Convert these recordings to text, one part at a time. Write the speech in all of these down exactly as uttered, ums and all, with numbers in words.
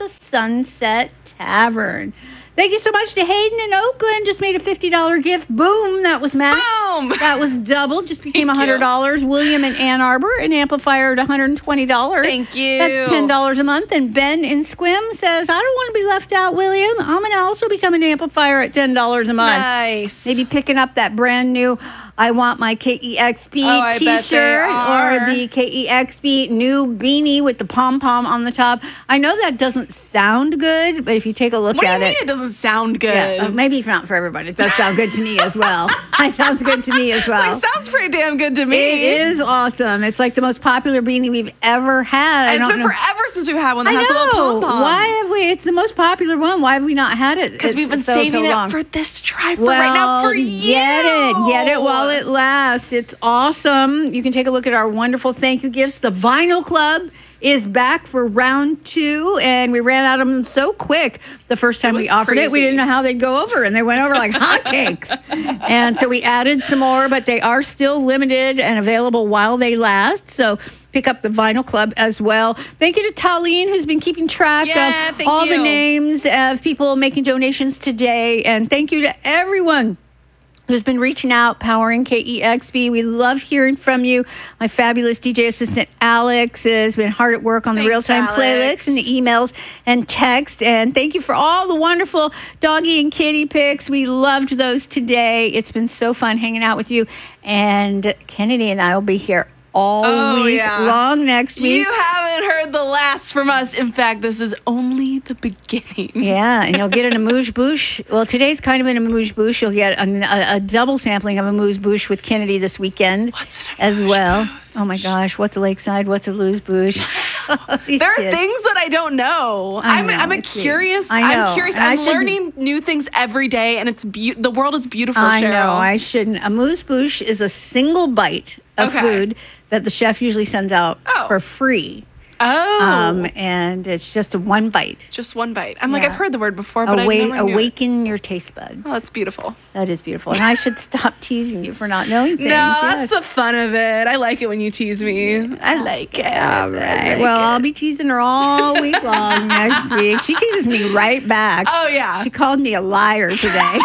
the Sunset Tavern. Thank you so much to Hayden in Oakland. Just made a fifty dollars gift. Boom. That was matched. Boom. That was double. Just became Thank one hundred dollars. you. William in Ann Arbor, an amplifier at one hundred twenty dollars. Thank you. That's ten dollars a month. And Ben in Squim says, I don't want to be left out, William. I'm going to also become an amplifier at ten dollars a month. Nice. Maybe picking up that brand new I Want My K E X P oh, I bet t-shirt they are. or the K E X P new beanie with the pom-pom on the top. I know that doesn't sound good, but if you take a look What do at you mean it. it doesn't sound good? Yeah, uh, maybe not for everybody. It does sound good to me as well. It sounds good to me as well. It's like, sounds pretty damn good to me. It is awesome. It's like the most popular beanie we've ever had. I And it's don't been know. forever since we've had one that I has a little know. pom-pom. Why have we? It's the most popular one. Why have we not had it? Because It's we've been so, saving so it long. for this try for Well, right now for you. get it. Get it while it lasts. It's awesome. You can take a look at our wonderful thank you gifts. The Vinyl Club is back for round two, and we ran out of them so quick. The first time It we was offered it, we crazy. didn't know how they'd go over, and they went over like hotcakes. And so we added some more, but they are still limited and available while they last. So pick up the Vinyl Club as well. Thank you to Talene, who's been keeping track Yeah, of thank all the you. names of people making donations today. And thank you to everyone who's been reaching out, powering K E X P. We love hearing from you. My fabulous D J assistant, Alex, has been hard at work on the Thanks, real-time Alex. playlist and the emails and text. And thank you for all the wonderful doggy and kitty pics. We loved those today. It's been so fun hanging out with you. And Kennedy and I will be here all Oh, week yeah. long next week. You haven't heard the last from us. In fact, this is only the beginning. Yeah, and you'll get an amuse bouche. Well, today's kind of an amuse bouche. You'll get a, a, a double sampling of amuse bouche with Kennedy this weekend. What's an as amuse well? bouche? Oh my gosh, what's a lakeside? What's a amuse bouche? These There are kids. things that I don't know. I I'm know, I'm a it's- curious. I know, I'm curious. and I I'm shouldn't- learning new things every day, and it's be- the world is beautiful. I Cheryl. know. I shouldn't. Amuse bouche is a single bite of Okay. food that the chef usually sends out Oh. for free. Oh, Um, and it's just a one bite. just one bite. I'm like Yeah. I've heard the word before, but Awa- I never knew it. awaken your taste buds. Oh, that's beautiful. That is beautiful. And I should stop teasing you for not knowing things. No, Yes. that's the fun of it. I like it when you tease me. I like it. All right. Well, I'll be teasing her all week long next week. She teases me right back. Oh, yeah. She called me a liar today.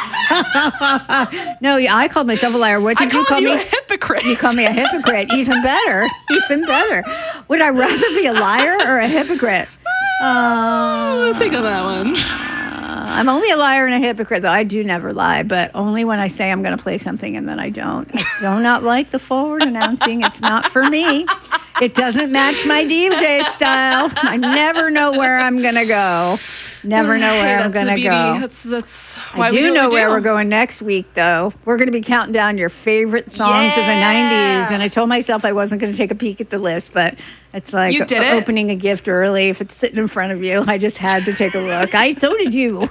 No, yeah, I called myself a liar. What I did you called call you me? a hypocrite. You call me a hypocrite. Even better. Even better. Would I rather be a liar or a hypocrite? Uh, Think on that one. I'm only a liar and a hypocrite, though. I do never lie, but only when I say I'm going to play something and then I don't. I do not like the forward announcing. It's not for me. It doesn't match my D J style. I never know where I'm going to go. Never know where Hey, I'm that's going the to beauty. go. That's that's why I we do do know what we where do. we're going next week, though. We're going to be counting down your favorite songs of the Yeah. nineties. And I told myself I wasn't going to take a peek at the list, but it's like You did it? opening a gift early. If it's sitting in front of you, I just had to take a look. I so did you.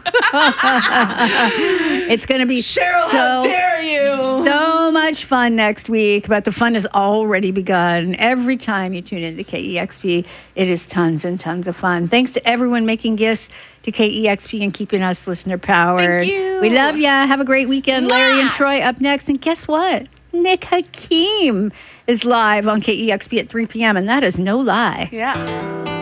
It's going to be Cheryl, so, how dare you? so much fun next week, but the fun has already begun. Every time you tune into K E X P, it is tons and tons of fun. Thanks to everyone making gifts to K E X P and keeping us listener powered. Thank you. We love ya. Have a great weekend. Larry and Mwah. Troy up next. And guess what? Nick Hakim is live on K E X P at three p.m. And that is no lie. Yeah.